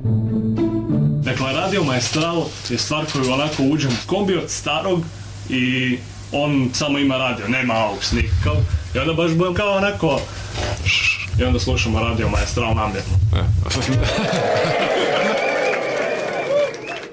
Dakle, Radio Maestral je stvar koju onako uđem u kombi od starog i on samo ima radio, nema aux nikakav. I onda baš budem kao onako i onda slušamo Radio Maestral namjerno.